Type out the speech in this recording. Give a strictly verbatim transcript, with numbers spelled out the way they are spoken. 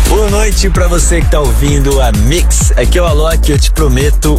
Boa noite pra você que tá ouvindo a Mix. Aqui é o Alok, eu te prometo